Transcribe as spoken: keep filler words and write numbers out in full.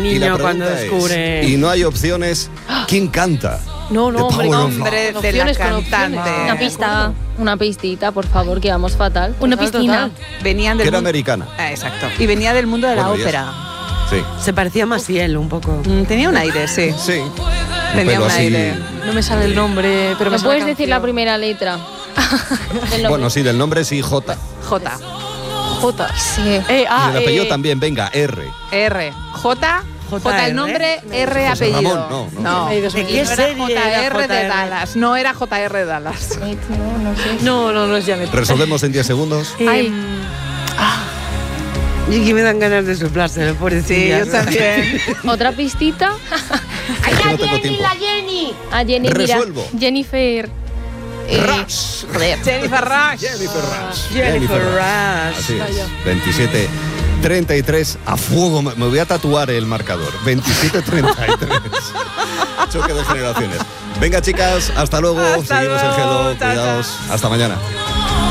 niño cuando descubre... Es, y no hay opciones, ¿quién canta? No, no, hombre, nombre de la cantante. Una pista, una pistita, por favor, que vamos fatal. Una piscina. Venían del que era mundo... americana. Ah, exacto. Y venía del mundo de bueno, la ópera. Sí. Se parecía a Maciel un poco. Mm, tenía un aire, sí. Sí. Tenía pero un así... aire. No me sale el nombre, pero me ¿me puedes decir la primera letra? Bueno, sí, del nombre sí, J. J. J. Sí. Eh, ah, y el apellido eh, también, venga, R. R. J. J el nombre, R José apellido. Ramón, no, no. No, ¿De qué no serie era era J R de J R? Dallas. No era J R de Dallas. No, no sé. No, no, no es Janet. Resolvemos en diez segundos. Eh, Ay. Y aquí me dan ganas de soplárselo, Sí, pobrecilla. yo también. ¿Otra pistita? Es que no tengo tiempo. Jenny! A Jenny, mira. Resuelvo. Jennifer. Eh, Rush. joder. Jennifer Rush. Jennifer Rush. Jennifer Rush. Así es. veintisiete treinta y tres a fuego. Me voy a tatuar el marcador. veintisiete treinta y tres. Choque de generaciones. Venga, chicas, hasta luego. Hasta Seguimos luego. en Hello. Chao, Cuidaos. Hasta mañana.